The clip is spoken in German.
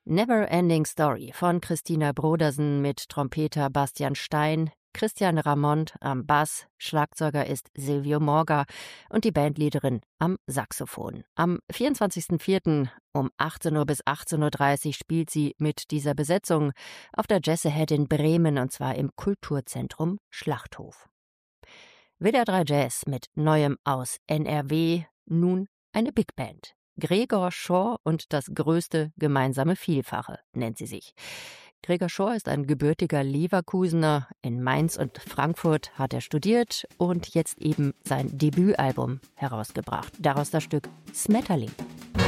Never Ending Story von Christina Brodersen mit Trompeter Bastian Stein, Christian Ramond am Bass, Schlagzeuger ist Silvio Morga und die Bandleaderin am Saxophon. Am 24.04. um 18 Uhr bis 18.30 Uhr spielt sie mit dieser Besetzung auf der Jazz Ahead in Bremen, und zwar im Kulturzentrum Schlachthof. WDR 3 Jazz mit Neuem aus NRW, nun eine Big Band. Gregor Schorr und das größte gemeinsame Vielfache nennt sie sich. Gregor Schorr ist ein gebürtiger Leverkusener. In Mainz und Frankfurt hat er studiert und jetzt eben sein Debütalbum herausgebracht. Daraus das Stück Smetterling.